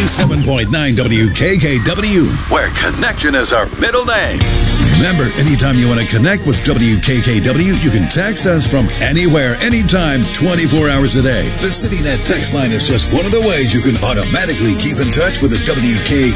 97.9 WKKW, where connection is our middle name. Remember, anytime you want to connect with WKKW, you can text us from anywhere, anytime, 24 hours a day. The CityNet text line is just one of the ways you can automatically keep in touch with the WKKW